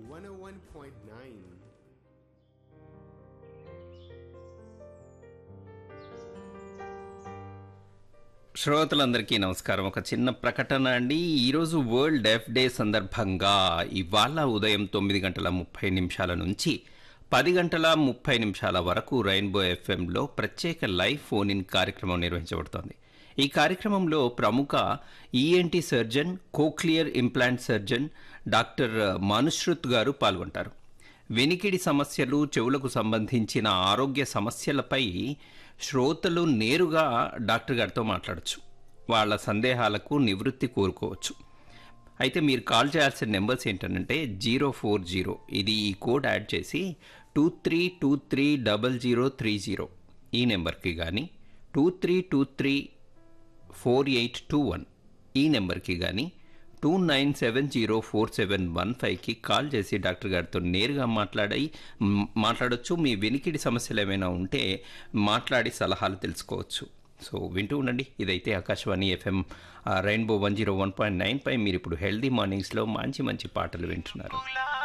101.9. శ్రోతలందరికీ నమస్కారం. ఒక చిన్న ప్రకటన అండి. ఈరోజు వరల్డ్ డెఫ్ డే సందర్భంగా ఇవాళ ఉదయం 9:30 నుంచి 10:30 వరకు రెయిన్బో ఎఫ్ఎంలో ప్రత్యేక లైవ్ ఫోన్ ఇన్ కార్యక్రమం నిర్వహించబడుతోంది. ఈ కార్యక్రమంలో ప్రముఖ ENT surgeon, cochlear implant surgeon doctor Manushrut గారు పాల్గొంటారు. వెనికిడి సమస్యలు, చెవులకు సంబంధించిన ఆరోగ్య సమస్యలపై శ్రోతలు నేరుగా డాక్టర్ గారితో మాట్లాడచ్చు. వాళ్ళ సందేహాలకు నివృత్తి కోరుకోవచ్చు. అయితే మీరు కాల్ చేయాల్సిన నెంబర్స్ ఏంటంటే 040, ఇది ఈ కోడ్ యాడ్ చేసి 23230030 ఈ నెంబర్కి కానీ 23234821 ఈ నెంబర్కి కానీ 29704715కి కాల్ చేసి డాక్టర్ గారితో నేరుగా మాట్లాడొచ్చు. మీ వెనికిడి సమస్యలు ఏమైనా ఉంటే మాట్లాడి సలహాలు తెలుసుకోవచ్చు. సో వింటూ ఉండండి. ఇదైతే ఆకాశవాణి ఎఫ్ఎం రెయిన్బో 101.9 పై మీరు ఇప్పుడు హెల్దీ మార్నింగ్స్లో మంచి మంచి పాటలు వింటున్నారు.